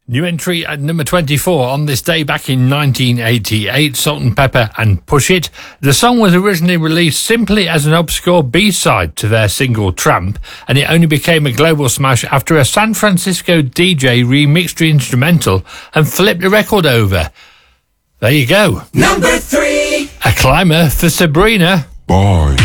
New entry at number 24 on this day back in 1988, Salt-N-Pepa and Push It. The song was originally released simply as an obscure B-side to their single Tramp, and it only became a global smash after a San Francisco DJ remixed the instrumental and flipped the record over. There you go. Number 3. A climber for Sabrina. Bye.